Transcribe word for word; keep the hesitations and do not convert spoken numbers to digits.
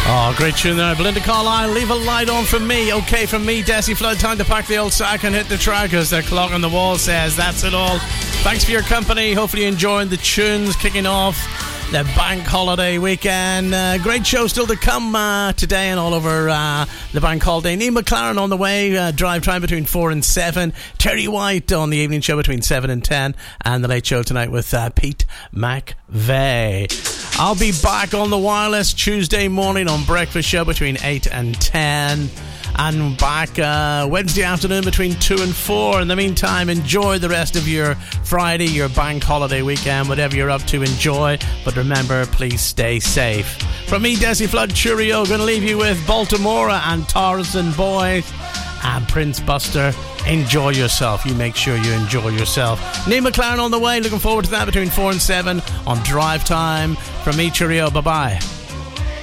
Oh, great tune there. Belinda Carlisle, Leave a Light On From Me. Okay, from me, Desi Flood. Time to pack the old sack and hit the track, as the clock on the wall says. That's it all. Thanks for your company. Hopefully you're enjoying the tunes kicking off the bank holiday weekend. Uh, great show still to come uh, today and all over uh, the bank holiday. Neil McLaren on the way, uh, drive time between four and seven. Terry White on the evening show between seven and ten. And the late show tonight with uh, Pete McVeigh. I'll be back on the wireless Tuesday morning on Breakfast Show between eight and ten. And back uh, Wednesday afternoon between two and four. In the meantime, enjoy the rest of your Friday, your bank holiday weekend, whatever you're up to, enjoy. But remember, please stay safe. From me, Desi Flood, cheerio. Going to leave you with Baltimore and Tarzan Boys and Prince Buster. Enjoy yourself. You make sure you enjoy yourself. Neil McLaren on the way. Looking forward to that between four and seven on Drive Time. From me, cheerio. Bye-bye.